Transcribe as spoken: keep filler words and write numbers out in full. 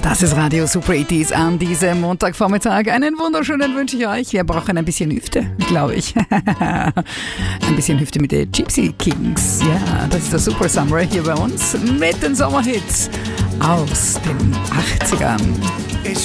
Das ist Radio Super achtziger an diesem Montagvormittag. Einen wunderschönen wünsche ich euch. Wir brauchen ein bisschen Hüfte, glaube ich. Ein bisschen Hüfte mit den Gypsy Kings. Ja, das ist der Super Summer hier bei uns mit den Sommerhits aus den achtzigern. Ich